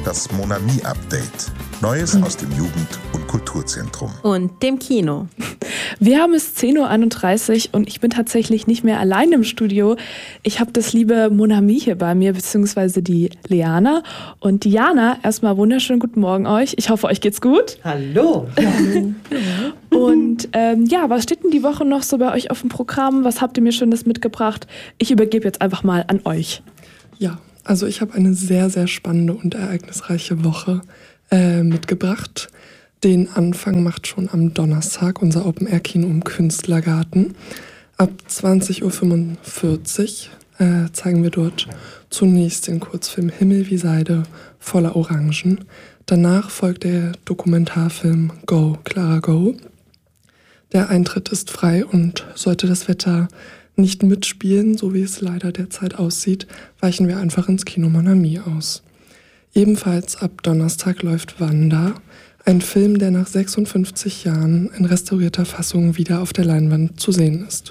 das Mon Ami Update. Neues aus dem Jugend- und Kulturzentrum. Und dem Kino. Wir haben es 10.31 Uhr und ich bin tatsächlich nicht mehr allein im Studio. Ich habe das liebe Mon Ami hier bei mir, beziehungsweise die Leana. Und Diana, erstmal wunderschönen guten Morgen euch. Ich hoffe, euch geht's gut. Hallo. Und was steht denn die Woche noch so bei euch auf dem Programm? Was habt ihr mir Schönes mitgebracht? Ich übergebe jetzt einfach mal an euch. Ja, also ich habe eine sehr, sehr spannende und ereignisreiche Woche mitgebracht. Den Anfang macht schon am Donnerstag unser Open-Air-Kino im Künstlergarten. Ab 20.45 Uhr zeigen wir dort zunächst den Kurzfilm Himmel wie Seide voller Orangen. Danach folgt der Dokumentarfilm Go, Clara Go. Der Eintritt ist frei und sollte das Wetter nicht mitspielen, so wie es leider derzeit aussieht, weichen wir einfach ins Kino Mon Ami aus. Ebenfalls ab Donnerstag läuft Wanda, ein Film, der nach 56 Jahren in restaurierter Fassung wieder auf der Leinwand zu sehen ist.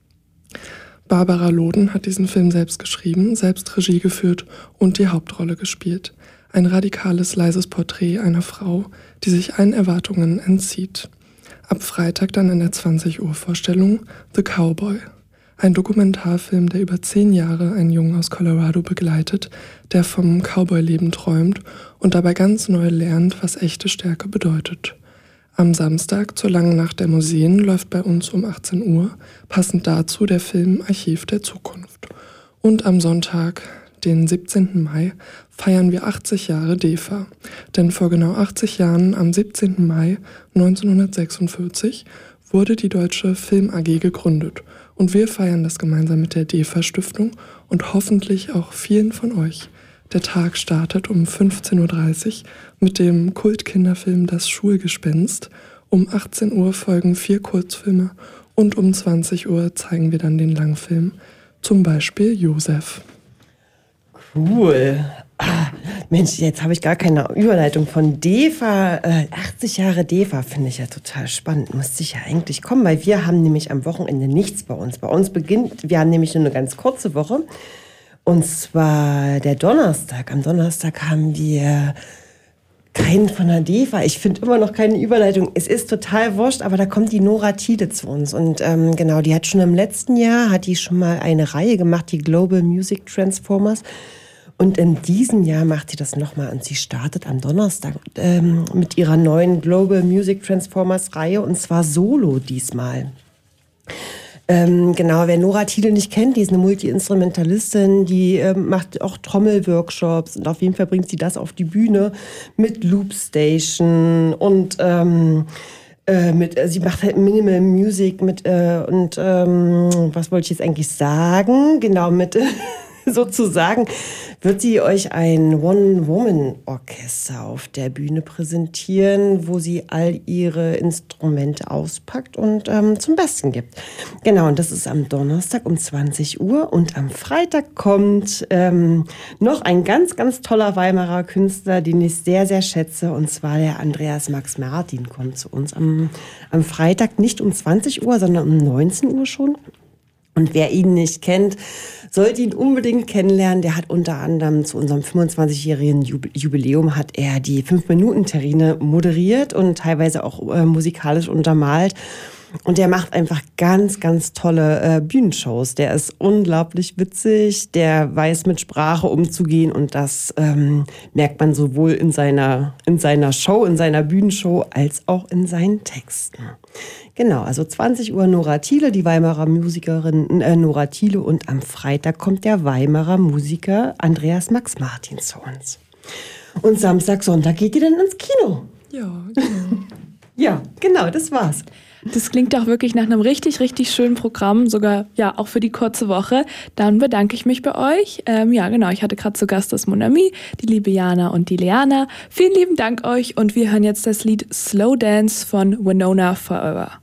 Barbara Loden hat diesen Film selbst geschrieben, selbst Regie geführt und die Hauptrolle gespielt. Ein radikales, leises Porträt einer Frau, die sich allen Erwartungen entzieht. Ab Freitag dann in der 20 Uhr Vorstellung The Cowboy. Ein Dokumentarfilm, der über 10 Jahre einen Jungen aus Colorado begleitet, der vom Cowboy-Leben träumt und dabei ganz neu lernt, was echte Stärke bedeutet. Am Samstag zur langen Nacht der Museen läuft bei uns um 18 Uhr, passend dazu der Film Archiv der Zukunft. Und am Sonntag, den 17. Mai, feiern wir 80 Jahre DEFA. Denn vor genau 80 Jahren, am 17. Mai 1946, wurde die Deutsche Film AG gegründet. Und wir feiern das gemeinsam mit der DEFA-Stiftung und hoffentlich auch vielen von euch. Der Tag startet um 15.30 Uhr mit dem Kultkinderfilm Das Schulgespenst. Um 18 Uhr folgen 4 Kurzfilme und um 20 Uhr zeigen wir dann den Langfilm, zum Beispiel Josef. Cool. Mensch, jetzt habe ich gar keine Überleitung von DEFA. 80 Jahre DEFA finde ich ja total spannend. Müsste ich ja eigentlich kommen, weil wir haben nämlich am Wochenende nichts bei uns. Bei uns beginnt, wir haben nämlich nur eine ganz kurze Woche. Und zwar der Donnerstag. Am Donnerstag haben wir keinen von der DEFA. Ich finde immer noch keine Überleitung. Es ist total wurscht, aber da kommt die Nora Thiele zu uns. Und genau, die hat schon im letzten Jahr, hat die schon mal eine Reihe gemacht, die Global Music Transformers. Und in diesem Jahr macht sie das nochmal und sie startet am Donnerstag mit ihrer neuen Global Music Transformers Reihe und zwar solo diesmal. Genau, wer Nora Thiele nicht kennt, die ist eine Multi-Instrumentalistin, die macht auch Trommelworkshops und auf jeden Fall bringt sie das auf die Bühne mit Loopstation und sie macht halt Minimal Music mit was wollte ich jetzt eigentlich sagen? Genau, mit sozusagen wird sie euch ein One-Woman-Orchester auf der Bühne präsentieren, wo sie all ihre Instrumente auspackt und zum Besten gibt. Genau, und das ist am Donnerstag um 20 Uhr. Und am Freitag kommt noch ein ganz, ganz toller Weimarer Künstler, den ich sehr, sehr schätze. Und zwar der Andreas Max Martin kommt zu uns am Freitag, nicht um 20 Uhr, sondern um 19 Uhr schon. Und wer ihn nicht kennt, sollte ihn unbedingt kennenlernen. Der hat unter anderem zu unserem 25-jährigen Jubiläum hat er die 5-Minuten-Terrine moderiert und teilweise auch musikalisch untermalt. Und der macht einfach ganz, ganz tolle Bühnenshows. Der ist unglaublich witzig, der weiß mit Sprache umzugehen und das merkt man sowohl in seiner Show, in seiner Bühnenshow, als auch in seinen Texten. Genau, also 20 Uhr Nora Thiele, die Weimarer Musikerin Nora Thiele und am Freitag kommt der Weimarer Musiker Andreas Max Martin zu uns. Und Samstag, Sonntag geht ihr dann ins Kino. Ja, genau. Ja, genau, das war's. Das klingt auch wirklich nach einem richtig, richtig schönen Programm, sogar ja auch für die kurze Woche. Dann bedanke ich mich bei euch. Ich hatte gerade zu Gast das Mon Ami, die liebe Jana und die Leana. Vielen lieben Dank euch und wir hören jetzt das Lied Slow Dance von Winona Forever.